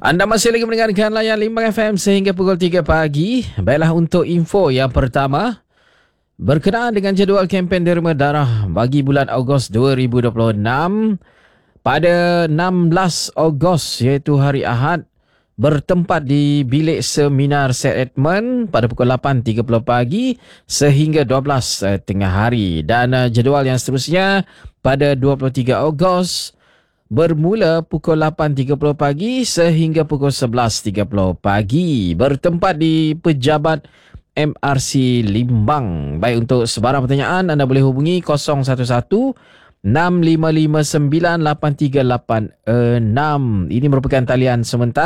Anda masih lagi mendengarkan Layan Limbang FM sehingga pukul 3 pagi. Baiklah, untuk info yang pertama, berkenaan dengan jadual kempen derma darah bagi bulan Ogos 2026, pada 16 Ogos iaitu hari Ahad, bertempat di bilik seminar St. Edmund pada pukul 8.30 pagi sehingga 12 tengah hari. Dan jadual yang seterusnya pada 23 Ogos bermula pukul 8.30 pagi sehingga pukul 11.30 pagi. Bertempat di Pejabat MRC Limbang. Baik, untuk sebarang pertanyaan anda boleh hubungi 011 6559 8386. Ini merupakan talian sementara.